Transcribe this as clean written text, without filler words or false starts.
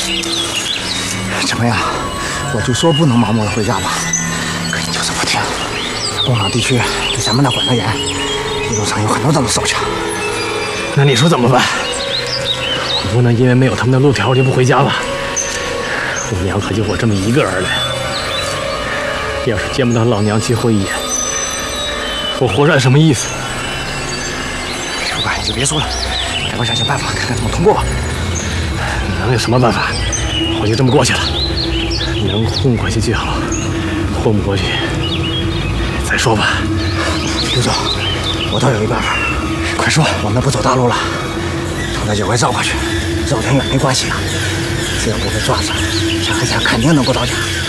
怎么样？我就说不能盲目的回家吧，可你就是不听。工厂地区对咱们那管得严，一路上有很多这种手枪。 那你说怎么办？我不能因为没有他们的路条就不回家吧？我娘可就我这么一个儿子，要是见不到老娘最后一眼，我活着有什么意思？ 不管你就别说了，赶快想想办法，看看怎么通过吧。 能有什么办法？我就这么过去了，能混过去最好，混不过去再说吧。 刘总，我倒有一办法，快说。我们不走大路了，从这就会绕过去，绕远没关系啊，只要不被抓住，下回家肯定能够到家。